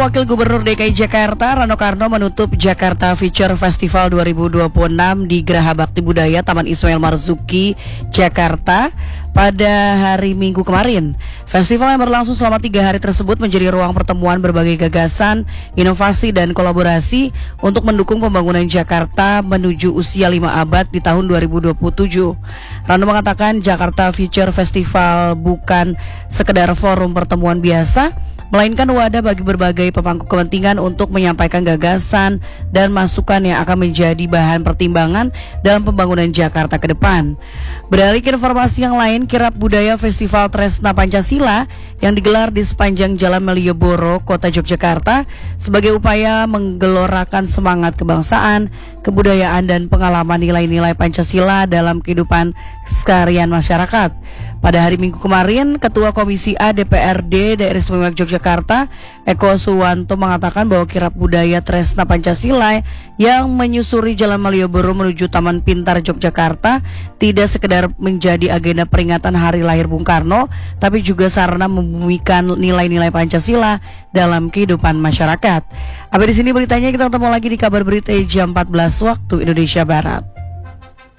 Wakil Gubernur DKI Jakarta Rano Karno menutup Jakarta Future Festival 2026 di Geraha Bakti Budaya Taman Ismail Marzuki, Jakarta pada hari Minggu kemarin. Festival yang berlangsung selama 3 hari tersebut menjadi ruang pertemuan berbagai gagasan, inovasi dan kolaborasi untuk mendukung pembangunan Jakarta menuju usia 5 abad di tahun 2027. Rano mengatakan Jakarta Future Festival bukan sekedar forum pertemuan biasa, melainkan wadah bagi berbagai pemangku kepentingan untuk menyampaikan gagasan dan masukan yang akan menjadi bahan pertimbangan dalam pembangunan Jakarta ke depan. Beralih ke informasi yang lain, kirap budaya Festival Tresna Pancasila yang digelar di sepanjang Jalan Malioboro, Kota Yogyakarta sebagai upaya menggelorakan semangat kebangsaan, kebudayaan dan pengalaman nilai-nilai Pancasila dalam kehidupan keseharian masyarakat. Pada hari Minggu kemarin, Ketua Komisi A DPRD Daerah Istimewa Yogyakarta, Eko Suwanto mengatakan bahwa kirap budaya Tresna Pancasila yang menyusuri Jalan Malioboro menuju Taman Pintar Yogyakarta tidak sekedar menjadi agenda peringatan hari lahir Bung Karno, tapi juga sarana membumikan nilai-nilai Pancasila dalam kehidupan masyarakat. Sampai di sini beritanya, kita ketemu lagi di kabar berita jam 14 waktu Indonesia Barat.